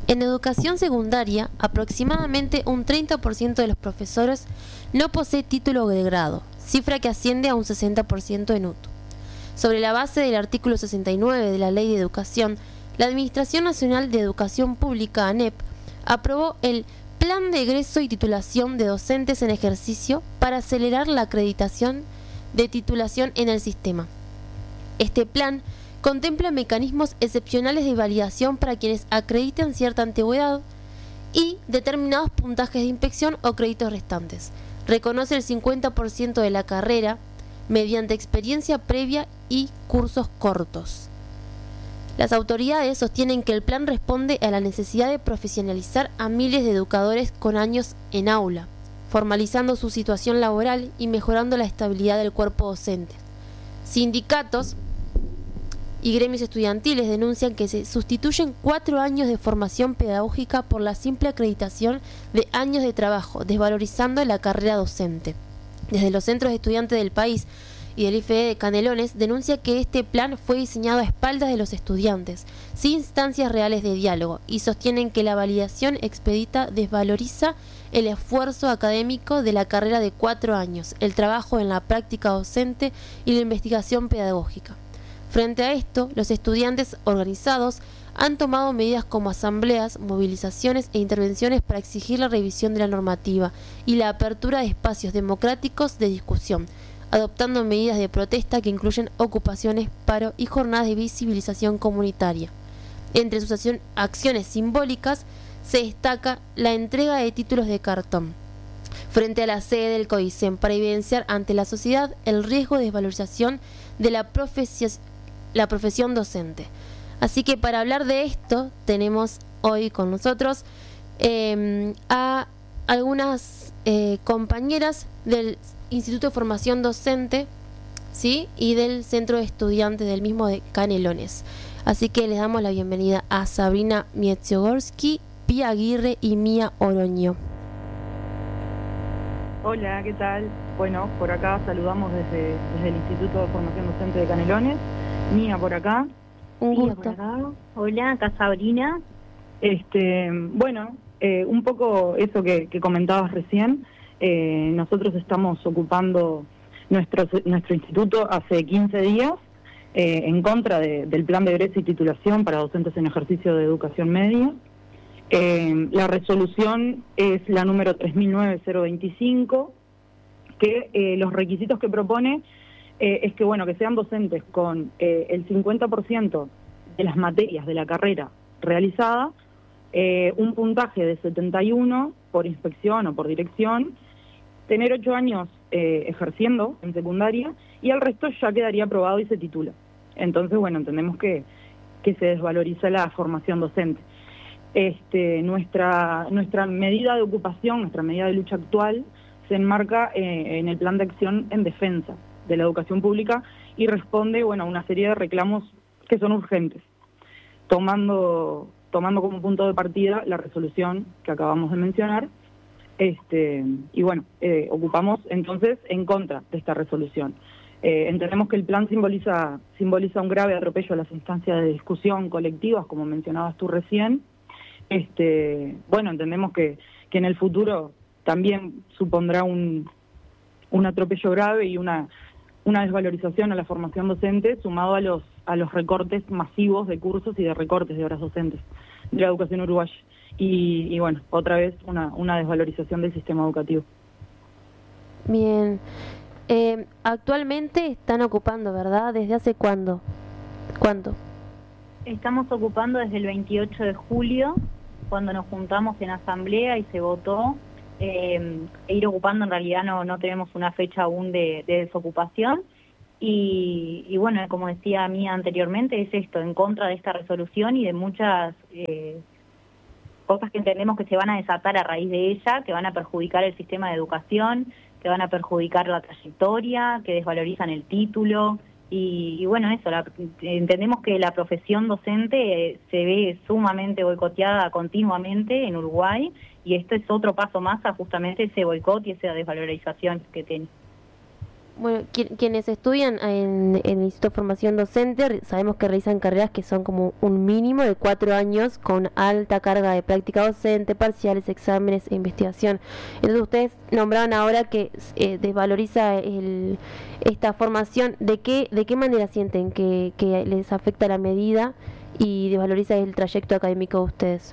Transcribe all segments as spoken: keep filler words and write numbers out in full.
En educación secundaria, aproximadamente un treinta por ciento de los profesores no posee título de grado, cifra que asciende a un sesenta por ciento en U T U. Sobre la base del artículo sesenta y nueve de la Ley de Educación, la Administración Nacional de Educación Pública, ANEP, aprobó el Plan de Egreso y Titulación de Docentes en Ejercicio para acelerar la acreditación de titulación en el sistema. Este plan contempla mecanismos excepcionales de validación para quienes acrediten cierta antigüedad y determinados puntajes de inspección o créditos restantes. Reconoce el cincuenta por ciento de la carrera mediante experiencia previa y cursos cortos. Las autoridades sostienen que el plan responde a la necesidad de profesionalizar a miles de educadores con años en aula, formalizando su situación laboral y mejorando la estabilidad del cuerpo docente. Sindicatos y gremios estudiantiles denuncian que se sustituyen cuatro años de formación pedagógica por la simple acreditación de años de trabajo, desvalorizando la carrera docente. Desde los centros de estudiantes del país y del I F E de Canelones denuncia que este plan fue diseñado a espaldas de los estudiantes, sin instancias reales de diálogo, y sostienen que la validación expedita desvaloriza el esfuerzo académico de la carrera de cuatro años, el trabajo en la práctica docente y la investigación pedagógica. Frente a esto, los estudiantes organizados han tomado medidas como asambleas, movilizaciones e intervenciones para exigir la revisión de la normativa y la apertura de espacios democráticos de discusión, adoptando medidas de protesta que incluyen ocupaciones, paro y jornadas de visibilización comunitaria. Entre sus acciones simbólicas se destaca la entrega de títulos de cartón frente a la sede del CODICEN para evidenciar ante la sociedad el riesgo de desvalorización de la, profesi- la profesión docente. Así que para hablar de esto tenemos hoy con nosotros eh, a algunas eh, compañeras del Instituto de Formación Docente, ¿sí? Y del Centro de Estudiantes del mismo de Canelones. Así que les damos la bienvenida a Sabrina Mietziogorsky, Pía Aguirre y Mía Oroño. Hola, ¿qué tal? Bueno, por acá saludamos desde, desde el Instituto de Formación Docente de Canelones. Mía por acá. Un Pía gusto. por acá. Hola, acá Sabrina. Este, bueno, eh, un poco eso que, que comentabas recién. Eh, nosotros estamos ocupando nuestro, nuestro instituto hace quince días eh, en contra de, del plan de egreso y titulación para docentes en ejercicio de educación media. Eh, la resolución es la número tres mil nueve cero veinticinco, que eh, los requisitos que propone eh, es que, bueno, que sean docentes con eh, el cincuenta por ciento de las materias de la carrera realizada, eh, un puntaje de setenta y uno por inspección o por dirección, tener ocho años eh, ejerciendo en secundaria, y el resto ya quedaría aprobado y se titula. Entonces, bueno, entendemos que, que se desvaloriza la formación docente. Este, nuestra, nuestra medida de ocupación, nuestra medida de lucha actual, se enmarca eh, en el plan de acción en defensa de la educación pública y responde, bueno, a una serie de reclamos que son urgentes, tomando, tomando como punto de partida la resolución que acabamos de mencionar. Este, y bueno, eh, ocupamos entonces en contra de esta resolución. Eh, entendemos que el plan simboliza, simboliza un grave atropello a las instancias de discusión colectivas, como mencionabas tú recién. Este, bueno, entendemos que, que en el futuro también supondrá un, un atropello grave y una, una desvalorización a la formación docente, sumado a los, a los recortes masivos de cursos y de recortes de horas docentes de la educación uruguaya. Y, y bueno, otra vez una, una desvalorización del sistema educativo. Bien. Eh, actualmente están ocupando, ¿verdad? ¿Desde hace cuándo? ¿Cuánto? Estamos ocupando desde el veintiocho de julio, cuando nos juntamos en asamblea y se votó. Eh, e ir ocupando, en realidad no, no tenemos una fecha aún de, de desocupación. Y, y bueno, como decía Mía anteriormente, es esto, en contra de esta resolución y de muchas eh, cosas que entendemos que se van a desatar a raíz de ella, que van a perjudicar el sistema de educación, que van a perjudicar la trayectoria, que desvalorizan el título. Y, y bueno, eso, la, entendemos que la profesión docente eh, se ve sumamente boicoteada continuamente en Uruguay, y este es otro paso más a justamente ese boicot y esa desvalorización que tiene. Bueno, quienes estudian en, en el Instituto de Formación Docente, sabemos que realizan carreras que son como un mínimo de cuatro años con alta carga de práctica docente, parciales, exámenes e investigación. Entonces ustedes nombraron ahora que eh, desvaloriza el, esta formación. ¿De qué, de qué manera sienten que, que les afecta la medida y desvaloriza el trayecto académico de ustedes?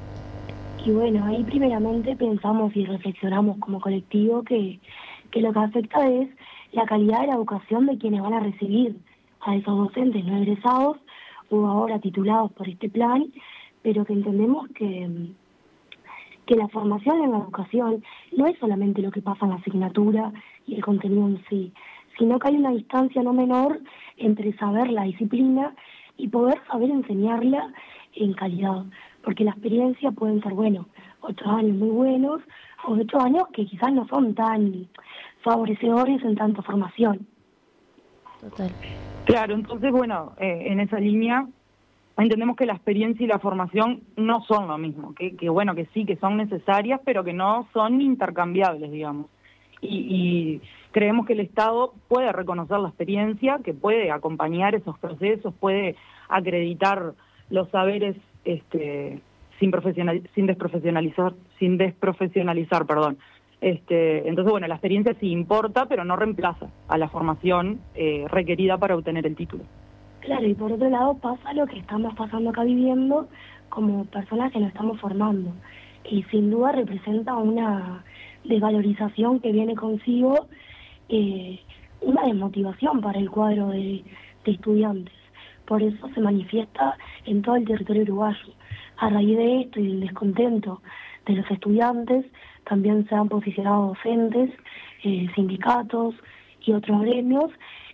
Y bueno, ahí primeramente pensamos y reflexionamos como colectivo que, que lo que afecta es la calidad de la educación de quienes van a recibir a esos docentes no egresados o ahora titulados por este plan, pero que entendemos que, que la formación en la educación no es solamente lo que pasa en la asignatura y el contenido en sí, sino que hay una distancia no menor entre saber la disciplina y poder saber enseñarla en calidad, porque la experiencia pueden ser, bueno, ocho años muy buenos o ocho años que quizás no son tan favorecedores en tanto formación. Total. Claro, entonces, bueno, eh, en esa línea entendemos que la experiencia y la formación no son lo mismo, que, que bueno, que sí, que son necesarias, pero que no son intercambiables, digamos. Y, y creemos que el Estado puede reconocer la experiencia, que puede acompañar esos procesos, puede acreditar los saberes este, sin profesional, sin desprofesionalizar, sin desprofesionalizar, perdón. Este, entonces, bueno, la experiencia sí importa, pero no reemplaza a la formación eh, requerida para obtener el título. Claro, y por otro lado pasa lo que estamos pasando acá viviendo como personas que nos estamos formando. Y sin duda representa una desvalorización que viene consigo eh, una desmotivación para el cuadro de, de estudiantes. Por eso se manifiesta en todo el territorio uruguayo. A raíz de esto y del descontento de los estudiantes, también se han posicionado docentes, eh, sindicatos y otros gremios.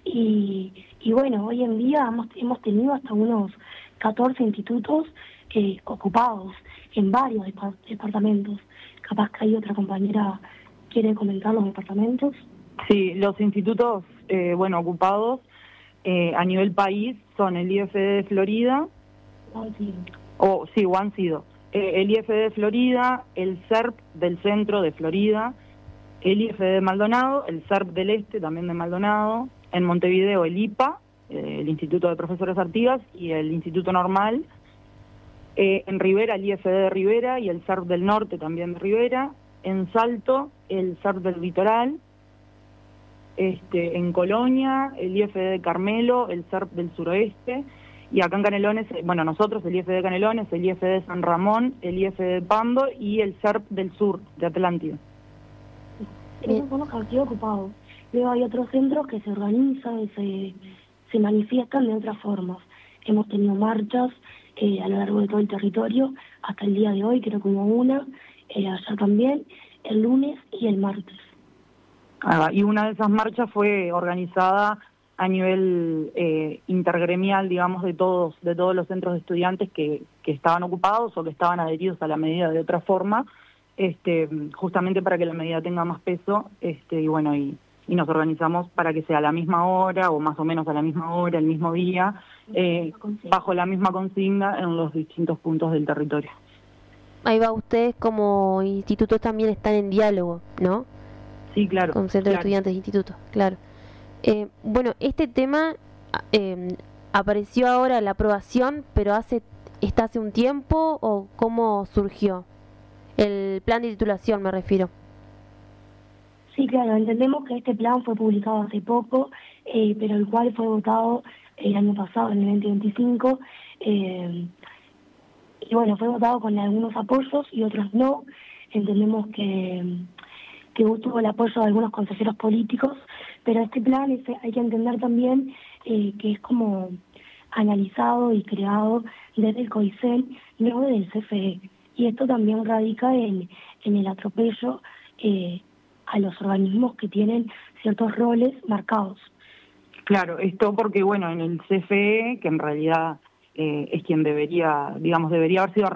Y, y bueno, hoy en día hemos, hemos tenido hasta unos catorce institutos eh, ocupados en varios depart departamentos. Capaz que hay otra compañera quiere comentar los departamentos. Sí, los institutos, eh, bueno, ocupados eh, a nivel país son el I F D de Florida, Oh, sí. o sí, o han sido, eh, el I F D de Florida, el C E R P del centro de Florida, el I F D de Maldonado, el C E R P del este también de Maldonado, en Montevideo el I P A, eh, el Instituto de Profesores Artigas, y el Instituto Normal, eh, en Rivera el I F D de Rivera y el C E R P del norte también de Rivera, en Salto el C E R P del Litoral, este, en Colonia el I F D de Carmelo, el C E R P del suroeste, y acá en Canelones, bueno, nosotros el I F D de Canelones, el I F D de San Ramón, el I F D de Pando y el C E R P del sur, de Atlántida. Esos son los que han sido ocupados. Luego hay otros centros que se organizan y se, se manifiestan de otras formas. Hemos tenido marchas eh, a lo largo de todo el territorio, hasta el día de hoy, creo que hubo una, eh, allá también, el lunes y el martes. Ah, y una de esas marchas fue organizada a nivel eh, intergremial, digamos, de todos de todos los centros de estudiantes que, que estaban ocupados o que estaban adheridos a la medida de otra forma, este, justamente para que la medida tenga más peso, este, y bueno, y, y nos organizamos para que sea a la misma hora o más o menos a la misma hora, el mismo día, eh, bajo la misma consigna en los distintos puntos del territorio. Ahí va, ustedes como institutos también están en diálogo, ¿no? Sí, claro. Con centros claro. de estudiantes de institutos, claro. Eh, bueno, este tema eh, apareció ahora la aprobación, pero hace está hace un tiempo, ¿o cómo surgió? El plan de titulación me refiero. Sí, claro, entendemos que este plan fue publicado hace poco, eh, pero el cual fue votado el año pasado, en el veinte veinticinco, eh, y bueno, fue votado con algunos apoyos y otros no. Entendemos que, que tuvo el apoyo de algunos consejeros políticos, pero este plan es, hay que entender también eh, que es como analizado y creado desde el COICEN, no desde el C F E. Y esto también radica en, en el atropello eh, a los organismos que tienen ciertos roles marcados. Claro, esto porque, bueno, en el C F E, que en realidad eh, es quien debería, digamos, debería haber sido